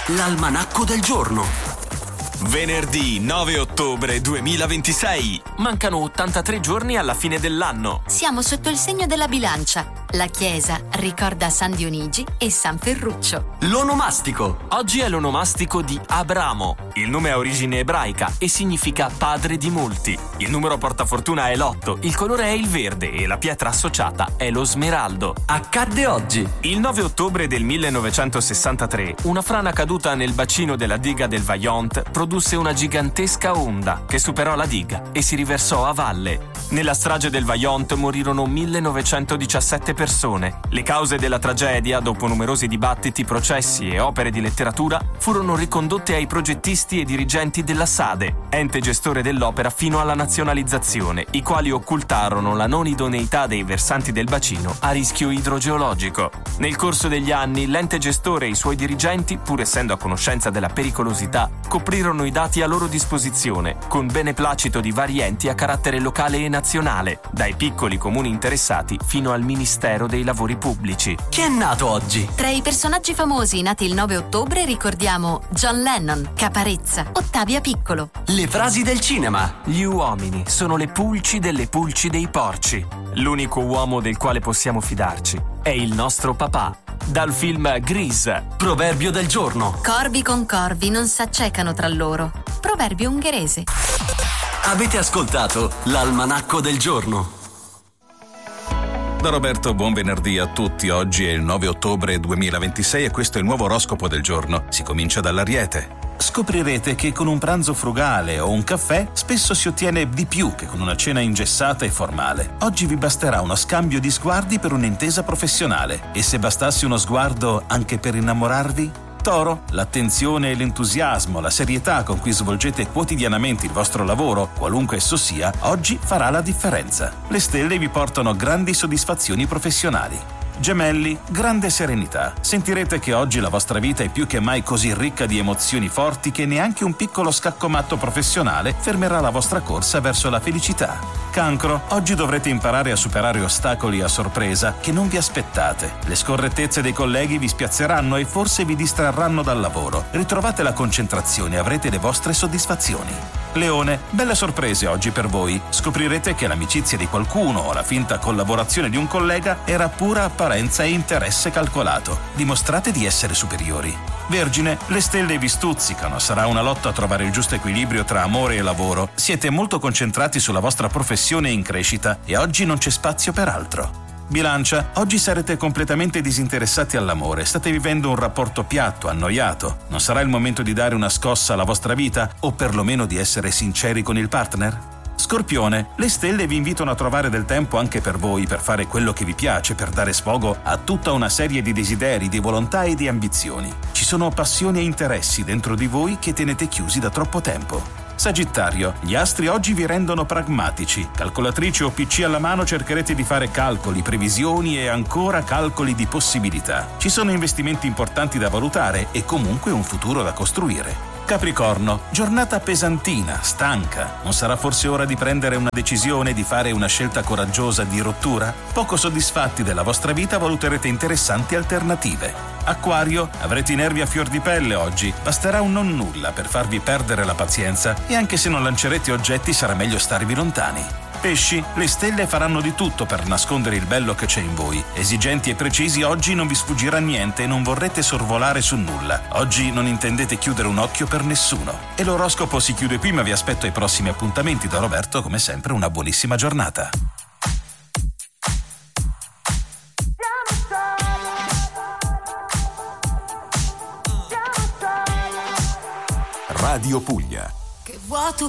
l'almanacco del giorno. Venerdì 9 ottobre 2026. Mancano 83 giorni alla fine dell'anno. Siamo sotto il segno della bilancia. La chiesa ricorda San Dionigi e San Ferruccio. L'onomastico. Oggi è l'onomastico di Abramo. Il nome ha origine ebraica e significa padre di molti. Il numero portafortuna è l'8, il colore è il verde e la pietra associata è lo smeraldo. Accadde oggi. Il 9 ottobre del 1963, una frana caduta nel bacino della diga del Vajont produsse una gigantesca onda che superò la diga e si riversò a valle. Nella strage del Vajont morirono 1917 persone. Le cause della tragedia, dopo numerosi dibattiti, processi e opere di letteratura, furono ricondotte ai progettisti e dirigenti della SADE, ente gestore dell'opera fino alla nazionalizzazione, i quali occultarono la non idoneità dei versanti del bacino a rischio idrogeologico. Nel corso degli anni, l'ente gestore e i suoi dirigenti, pur essendo a conoscenza della pericolosità, coprirono i dati a loro disposizione, con beneplacito di vari enti a carattere locale e nazionale, dai piccoli comuni interessati fino al Ministero dei Lavori Pubblici. Chi è nato oggi? Tra i personaggi famosi nati il 9 ottobre ricordiamo John Lennon, Caparezza, Ottavia Piccolo. Le frasi del cinema. Gli uomini sono le pulci delle pulci dei porci. L'unico uomo del quale possiamo fidarci è il nostro papà. Dal film Grease. Proverbio del giorno. Corvi con corvi non s'accecano tra loro. Proverbio ungherese. Avete ascoltato l'almanacco del giorno. Da Roberto, buon venerdì a tutti. Oggi è il 9 ottobre 2026 e questo è il nuovo oroscopo del giorno. Si comincia dall'Ariete. Scoprirete che con un pranzo frugale o un caffè spesso si ottiene di più che con una cena ingessata e formale. Oggi vi basterà uno scambio di sguardi per un'intesa professionale. E se bastasse uno sguardo anche per innamorarvi? Toro, l'attenzione e l'entusiasmo, la serietà con cui svolgete quotidianamente il vostro lavoro, qualunque esso sia, oggi farà la differenza. Le stelle vi portano grandi soddisfazioni professionali. Gemelli, grande serenità. Sentirete che oggi la vostra vita è più che mai così ricca di emozioni forti che neanche un piccolo scaccomatto professionale fermerà la vostra corsa verso la felicità. Cancro, oggi dovrete imparare a superare ostacoli a sorpresa che non vi aspettate. Le scorrettezze dei colleghi vi spiazzeranno e forse vi distrarranno dal lavoro. Ritrovate la concentrazione e avrete le vostre soddisfazioni. Leone, belle sorprese oggi per voi. Scoprirete che l'amicizia di qualcuno o la finta collaborazione di un collega era pura apparenza e interesse calcolato. Dimostrate di essere superiori. Vergine, le stelle vi stuzzicano, sarà una lotta a trovare il giusto equilibrio tra amore e lavoro. Siete molto concentrati sulla vostra professione in crescita e oggi non c'è spazio per altro. Bilancia, oggi sarete completamente disinteressati all'amore, state vivendo un rapporto piatto, annoiato. Non sarà il momento di dare una scossa alla vostra vita o perlomeno di essere sinceri con il partner? Scorpione, le stelle vi invitano a trovare del tempo anche per voi, per fare quello che vi piace, per dare sfogo a tutta una serie di desideri, di volontà e di ambizioni. Ci sono passioni e interessi dentro di voi che tenete chiusi da troppo tempo. Sagittario, gli astri oggi vi rendono pragmatici. Calcolatrice o PC alla mano cercherete di fare calcoli, previsioni e ancora calcoli di possibilità. Ci sono investimenti importanti da valutare e comunque un futuro da costruire. Capricorno, giornata pesantina, stanca. Non sarà forse ora di prendere una decisione, di fare una scelta coraggiosa di rottura? Poco soddisfatti della vostra vita valuterete interessanti alternative. Acquario, avrete i nervi a fior di pelle oggi. Basterà un non nulla per farvi perdere la pazienza e anche se non lancerete oggetti sarà meglio starvi lontani. Pesci, le stelle faranno di tutto per nascondere il bello che c'è in voi. Esigenti e precisi, oggi non vi sfuggirà niente e non vorrete sorvolare su nulla. Oggi non intendete chiudere un occhio per nessuno. E l'oroscopo si chiude qui, ma vi aspetto ai prossimi appuntamenti. Da Roberto, come sempre, una buonissima giornata. Radio Puglia. Che vuoto